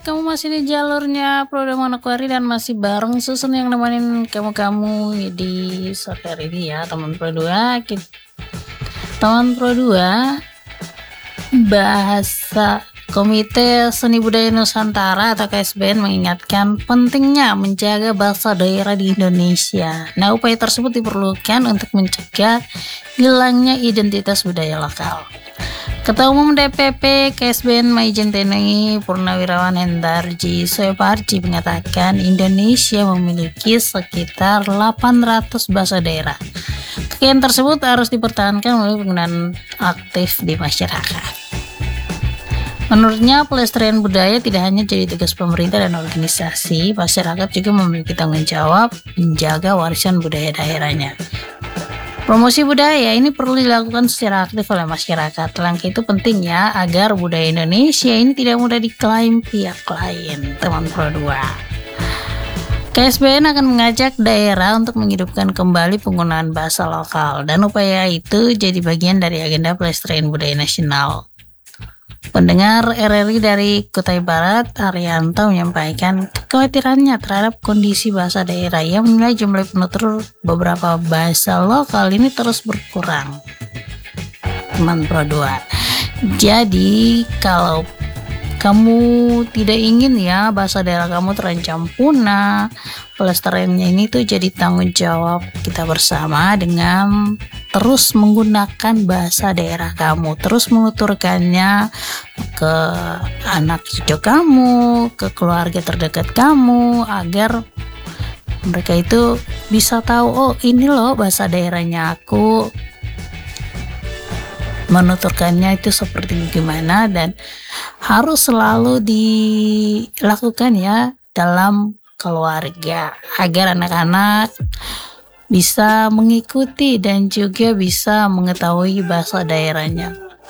Kamu masih di jalurnya Proda Manokwari dan masih bareng Susun yang nemenin kamu-kamu di sore hari ini ya teman Pro 2. Teman Pro 2, bahasa Komite Seni Budaya Nusantara atau KSBN mengingatkan pentingnya menjaga bahasa daerah di Indonesia. Nah, upaya tersebut diperlukan untuk mencegah hilangnya identitas budaya lokal. Ketua Umum DPP KSBN Maijen TNI Purnawirawan Hendarji Soeparji mengatakan Indonesia memiliki sekitar 800 bahasa daerah. Kekayaan tersebut harus dipertahankan melalui penggunaan aktif di masyarakat. Menurutnya, pelestarian budaya tidak hanya jadi tugas pemerintah dan organisasi, masyarakat juga memiliki tanggung jawab menjaga warisan budaya daerahnya. Promosi budaya ini perlu dilakukan secara aktif oleh masyarakat. Langkah itu penting ya, agar budaya Indonesia ini tidak mudah diklaim pihak lain, teman Pro 2. KSBN akan mengajak daerah untuk menghidupkan kembali penggunaan bahasa lokal, dan upaya itu jadi bagian dari agenda pelestarian budaya nasional. Pendengar RRI dari Kutai Barat, Arianto menyampaikan kekhawatirannya terhadap kondisi bahasa daerah yang menilai jumlah penutur beberapa bahasa lokal ini terus berkurang. Teman Pro 2. Jadi, kalau kamu tidak ingin ya bahasa daerah kamu terancam punah, pelestariannya ini tuh jadi tanggung jawab kita bersama dengan terus menggunakan bahasa daerah kamu, terus menuturkannya ke anak cucu kamu, ke keluarga terdekat kamu, agar mereka itu bisa tahu, oh ini loh bahasa daerahnya aku, menuturkannya itu seperti gimana, dan harus selalu dilakukan ya dalam keluarga agar anak-anak bisa mengikuti dan juga bisa mengetahui bahasa daerahnya.